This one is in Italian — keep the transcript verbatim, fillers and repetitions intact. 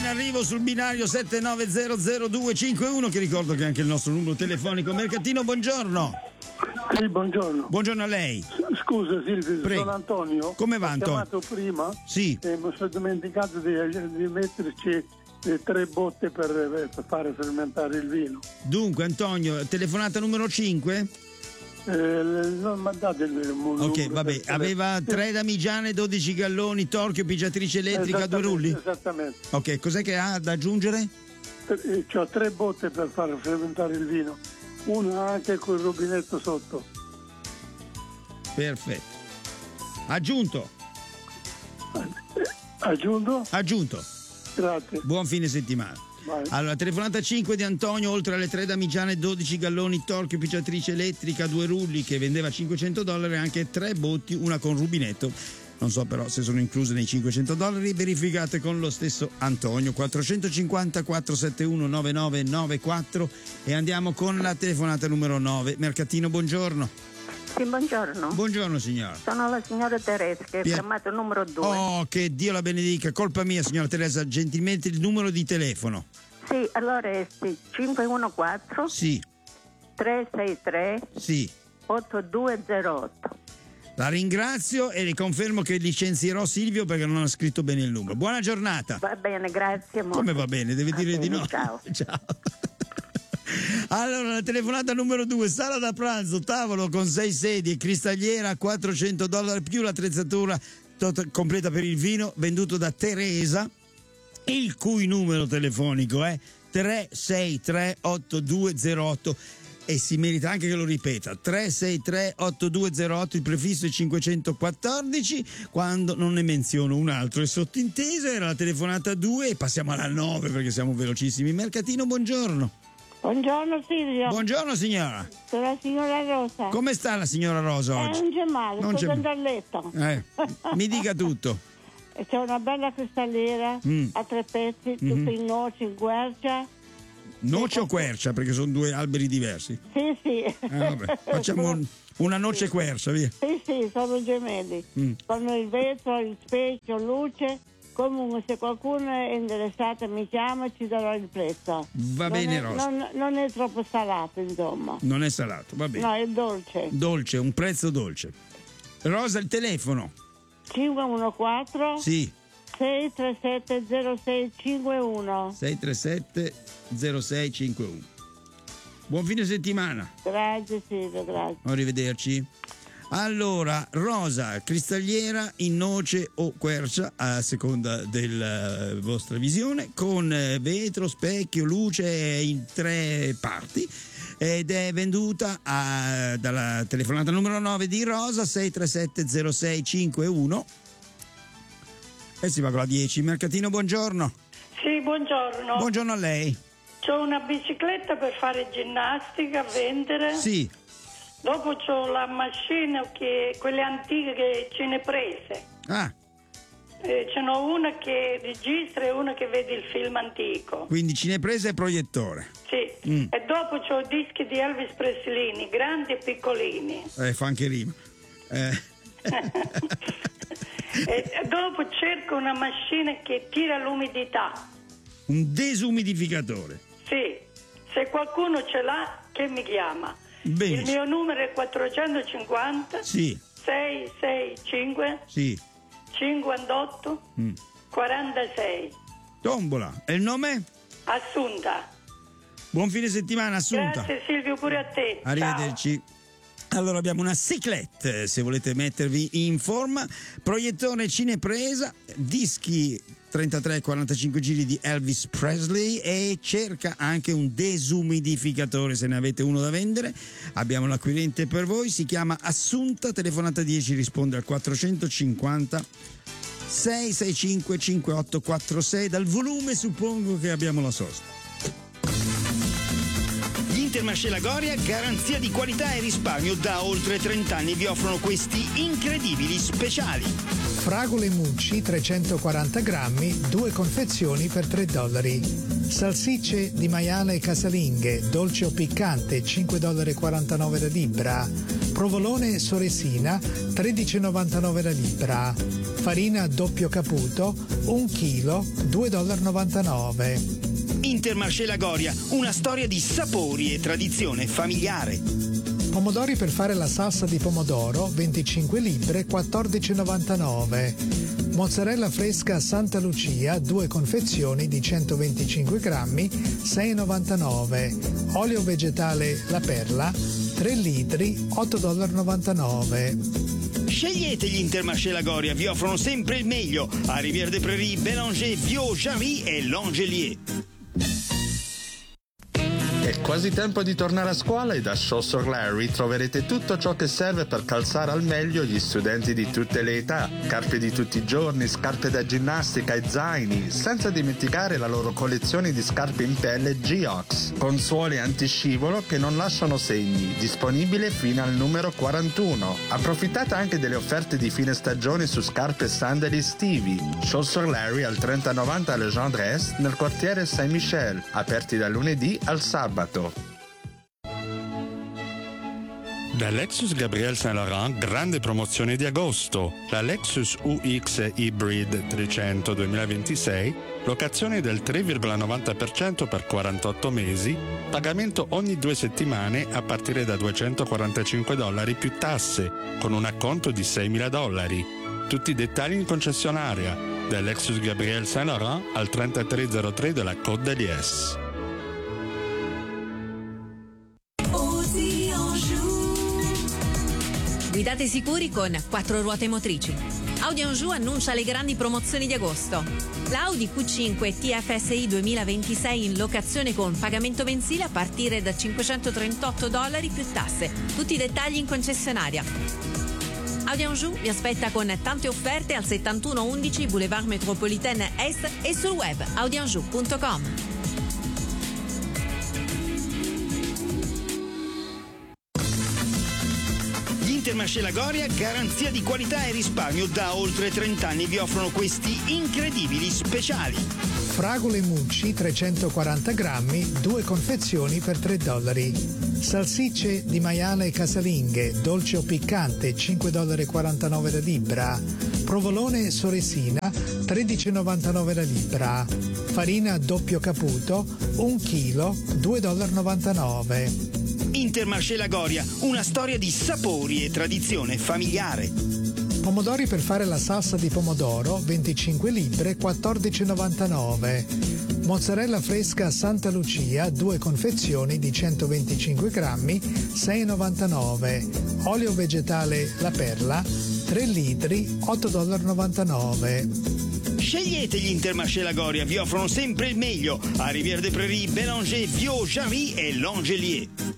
arrivo sul binario sette nove zero zero due cinque uno, che ricordo che è anche il nostro numero telefonico. Mercatino, buongiorno. Sì, buongiorno. Buongiorno a lei. Scusa Silvio, Prego. sono Antonio. Come va, Antonio? Ho chiamato prima. Sì. E mi sono dimenticato di, di metterci eh, tre botte per, per fare fermentare il vino. Dunque, Antonio, telefonata numero cinque? Eh, non mandate il numero. Ok, vabbè, aveva tre damigiane, dodici galloni, torchio, pigiatrice elettrica, due rulli? Esattamente. Ok, cos'è che ha da aggiungere? Eh, C'ho tre botte per fare fermentare il vino, una anche col rubinetto sotto. Perfetto. Aggiunto. Aggiunto? Aggiunto. Grazie. Buon fine settimana. Vai. Allora, telefonata cinque di Antonio, oltre alle tre damigiane, dodici galloni, torchio, pigiatrice elettrica, due rulli, che vendeva cinquecento dollari, anche tre botti, una con rubinetto. Non so però se sono incluse nei cinquecento dollari, verificate con lo stesso Antonio. Quattrocentocinquanta quattrocentosettantuno novantanove novantaquattro, e andiamo con la telefonata numero nove. Mercatino, buongiorno. Sì, buongiorno. Buongiorno signora. Sono la signora Teresa, che è Pia- chiamato numero due. Oh, che Dio la benedica, colpa mia signora Teresa, gentilmente il numero di telefono. Sì, allora è sì, cinque uno quattro Sì, tre sei tre sì. otto due zero otto. La ringrazio e le confermo che licenzierò Silvio perché non ha scritto bene il numero. Buona giornata. Va bene, grazie molto. Come va bene? Deve Va dire bene, di no. Ciao. Ciao. Allora, la telefonata numero due, sala da pranzo, tavolo con sei sedie, cristalliera, quattrocento dollari più l'attrezzatura tot- completa per il vino, venduto da Teresa, il cui numero telefonico è tre sei tre otto due zero otto. E si merita anche che lo ripeta, tre sei tre otto due zero otto, il prefisso è cinquecentoquattordici, quando non ne menziono un altro è sottinteso. Era la telefonata due e passiamo alla nove perché siamo velocissimi. Mercatino, buongiorno. Buongiorno Silvio. Buongiorno signora. Sono la signora Rosa. Come sta la signora Rosa Eh, oggi? non c'è male, Non sto c'è- andando a letto. Eh, mi dica tutto. E c'è una bella cristalliera Mm. a tre pezzi, Mhm. tutto in noce, in quercia. Noce o quercia? Perché sono due alberi diversi. Sì, sì. Eh, vabbè, facciamo un- una noce quercia, via. Sì, sì, sono gemelli. Mm. Con il vetro, il specchio, luce. Comunque, se qualcuno è interessato mi chiama e ci darò il prezzo. Va Non bene, è, Rosa. Non, non è troppo salato, insomma. Non è salato, va bene. No, è dolce. Dolce, un prezzo dolce. Rosa, il telefono. cinque uno quattro Sì, sei tre sette zero sei cinque uno. sei tre sette zero sei cinque uno. Buon fine settimana. Grazie Silvio, grazie. Arrivederci. Allora, rosa, cristalliera in noce o quercia, a seconda della vostra visione, con eh, vetro, specchio, luce in tre parti, ed è venduta a- dalla telefonata numero nove di Rosa, sei tre sette zero sei cinque uno, e si va con la dieci. Mercatino, buongiorno. Sì, buongiorno. Buongiorno a lei. C'ho una bicicletta per fare ginnastica, vendere. Sì, Dopo c'ho la macchina, che quelle antiche che ce ne prese. ah, Eh, ce n'ho una che registra e una che vede il film antico. quindi cinepresa e proiettore. Sì. Mm. E dopo c'ho dischi di Elvis Presley, grandi e piccolini. Eh, fa anche rima. Eh. E dopo cerco una macchina che tira l'umidità. Un desumidificatore. Sì. Se qualcuno ce l'ha, che mi chiama. Benissimo. Il mio numero è quattrocentocinquanta Sì, sei sei cinque sì. cinquantotto Mm. quarantasei. Tombola. E il nome? Assunta. Buon fine settimana, Assunta. Grazie Silvio, pure a te. Arrivederci. Allora abbiamo una cyclette, se volete mettervi in forma, proiettore cinepresa, dischi trentatré e quarantacinque giri di Elvis Presley, e cerca anche un desumidificatore se ne avete uno da vendere. Abbiamo l'acquirente per voi, si chiama Assunta, telefonata dieci, risponde al quattrocentocinquanta sei sei cinque cinque otto quattro sei. Dal volume suppongo che abbiamo la sosta. Gli Intermarché Lagoria, garanzia di qualità e risparmio da oltre trenta anni, vi offrono questi incredibili speciali. Fragole Mucci trecentoquaranta grammi, due confezioni per tre dollari. Salsicce di maiale casalinghe, dolce o piccante, cinque virgola quarantanove dollari da libra. Provolone Soresina tredici e novantanove la libra. Farina doppio caputo un chilo due virgola novantanove dollari. Intermarché Lagoria, una storia di sapori e tradizione familiare. Pomodori per fare la salsa di pomodoro venticinque libbre quattordici e novantanove. Mozzarella fresca Santa Lucia due confezioni di centoventicinque grammi sei e novantanove. Olio vegetale La Perla tre litri otto virgola novantanove dollari. Scegliete gli Intermarché Lagoria, vi offrono sempre il meglio a Rivière des Prairies, Bélanger, Viau, Jarry e Langelier. È quasi tempo di tornare a scuola e da Chaussure Larry troverete tutto ciò che serve per calzare al meglio gli studenti di tutte le età. Scarpe di tutti i giorni, scarpe da ginnastica e zaini, senza dimenticare la loro collezione di scarpe in pelle Geox, con suole antiscivolo che non lasciano segni, disponibile fino al numero quarantuno. Approfittate anche delle offerte di fine stagione su scarpe e sandali estivi. Chaussure Larry al trenta novanta Legendre Est nel quartiere Saint-Michel, aperti dal lunedì al sabato. Da Lexus Gabriel Saint Laurent, grande promozione di agosto. La Lexus U X Hybrid trecento duemilaventisei, locazione del tre virgola novanta per cento per quarantotto mesi, pagamento ogni due settimane a partire da duecentoquarantacinque dollari più tasse, con un acconto di seimila dollari. Tutti i dettagli in concessionaria. Da Lexus Gabriel Saint Laurent al trentatré zero tre della Côte d'Aliès. Guidate sicuri con quattro ruote motrici. Audi Anjou annuncia le grandi promozioni di agosto. La Audi Q cinque T F S I duemilaventisei in locazione con pagamento mensile a partire da cinquecentotrentotto dollari più tasse. Tutti i dettagli in concessionaria. Audi Anjou vi aspetta con tante offerte al settantuno undici Boulevard Métropolitaine Est e sul web audi anjou punto com. Intermarché Lagoria, garanzia di qualità e risparmio da oltre trenta anni, vi offrono questi incredibili speciali. Fragole Mucci trecentoquaranta grammi, due confezioni per tre dollari. Salsicce di maiale e casalinghe, dolce o piccante, cinque virgola quarantanove dollari la libra. Provolone Soresina, tredici e novantanove la libra. Farina doppio caputo, un chilo, due virgola novantanove dollari. Intermarché Lagoria, una storia di sapori e tradizione familiare. Pomodori per fare la salsa di pomodoro venticinque libbre quattordici e novantanove. Mozzarella fresca Santa Lucia due confezioni di centoventicinque grammi sei e novantanove. Olio vegetale La Perla tre litri otto virgola novantanove dollari. Scegliete gli Intermarché Lagoria, vi offrono sempre il meglio a Rivière des Prairies, Bélanger, Viau, Jarry e Langelier.